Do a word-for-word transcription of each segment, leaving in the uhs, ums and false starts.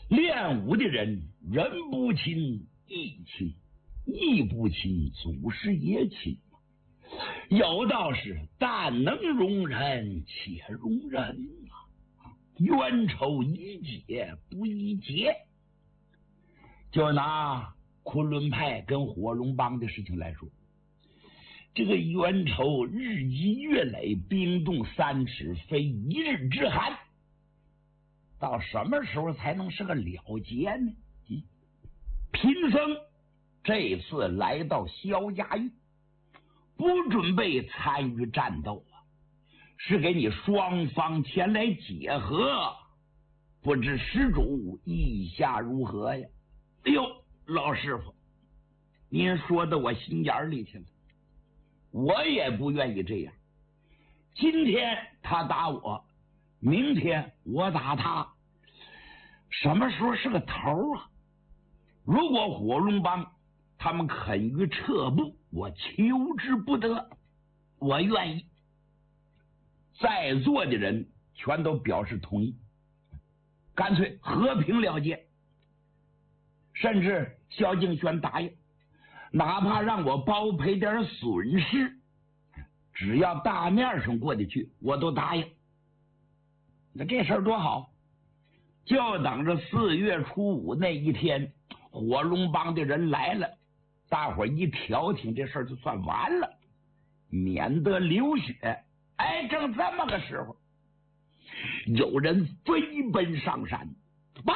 练武的人人不亲义亲，义不亲祖师爷亲。有道是但能容人且容人啊，冤仇宜解不宜结。就拿昆仑派跟火龙帮的事情来说，这个冤仇日积月累，冰冻三尺非一日之寒，到什么时候才能是个了结呢？贫僧这次来到萧家峪，不准备参与战斗啊，是给你双方前来解和，不知施主意下如何呀？哎呦，老师傅，您说的我心眼里去了，我也不愿意这样。今天他打我，明天我打他，什么时候是个头啊？如果火龙帮他们肯于撤步，我求之不得，我愿意。在座的人全都表示同意，干脆和平了结。甚至萧敬轩答应，哪怕让我包赔点损失，只要大面上过得去，我都答应。那这事儿多好，就等着四月初五那一天，火龙帮的人来了，大伙一调停，这事儿就算完了，免得流血。哎，正这么个时候，有人飞奔上山，报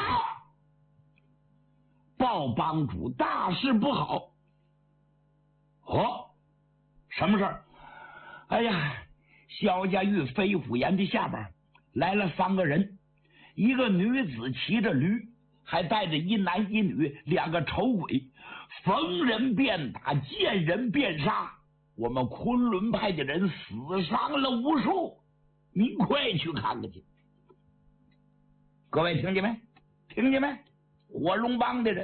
报帮主，大事不好！哦，什么事儿？哎呀，萧家峪飞虎岩的下边来了三个人，一个女子骑着驴，还带着一男一女两个丑鬼，逢人便打，见人便杀。我们昆仑派的人死伤了无数，您快去看看去。各位听见没？听见没？火龙帮的人，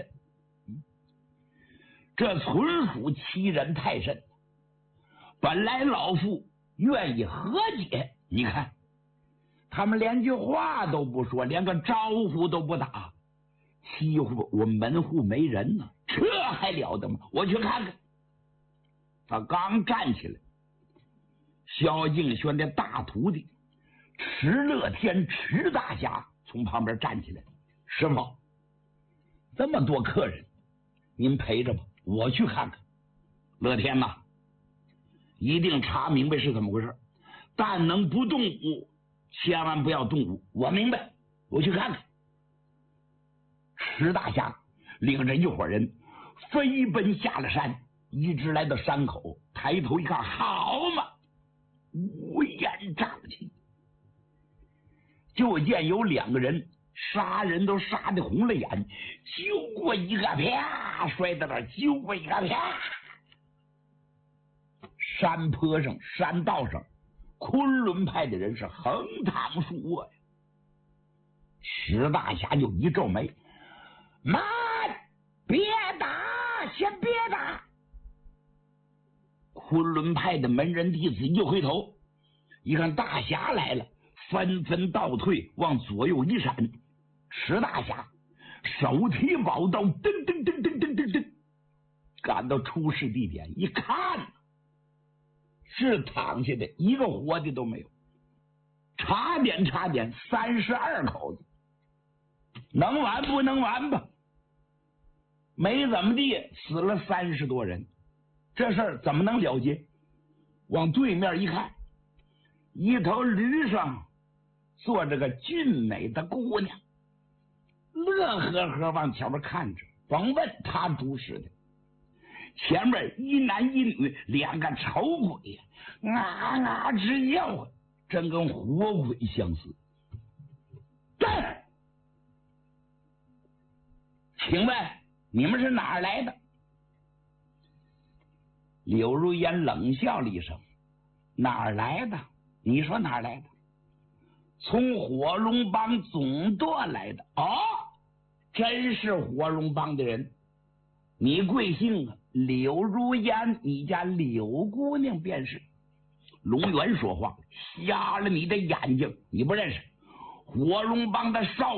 这纯属欺人太甚。本来老夫愿意和解，你看他们连句话都不说，连个招呼都不打，欺负我门户没人呢，这还了得吗？我去看看。他刚站起来，萧敬轩的大徒弟池乐天池大侠从旁边站起来，师傅，这么多客人，您陪着吧，我去看看。乐天呐，一定查明白是怎么回事，但能不动武，千万不要动武。我明白，我去看看。池大侠领着一伙人飞奔下了山，一直来到山口，抬头一看，好嘛，乌烟瘴气，就见有两个人杀人都杀得红了眼，揪过一个，啪，摔到那儿，揪过一个，啪。山坡上山道上，昆仑派的人是横躺竖卧呀。石大侠就一皱眉，慢，别打，先别打。昆仑派的门人弟子一回头，一看大侠来了，纷纷倒退，往左右一闪。石大侠手提宝刀，噔噔噔噔噔噔噔，赶到出事地点一看，是躺下的，一个活的都没有，差点差点三十二口子，能完不能完吧？没怎么地，死了三十多人，这事儿怎么能了结？往对面一看，一头驴上坐着个俊美的姑娘，乐呵呵往前面看着，甭问他主使的。前面一男一女两个丑鬼，啊啊直叫，真跟活鬼相似。站！请问你们是哪儿来的？柳如烟冷笑了一声，哪儿来的？你说哪儿来的？从火龙帮总舵来的。哦，真是火龙帮的人。你贵姓啊？柳如烟，你家柳姑娘便是。龙元说话，瞎了你的眼睛，你不认识火龙帮的少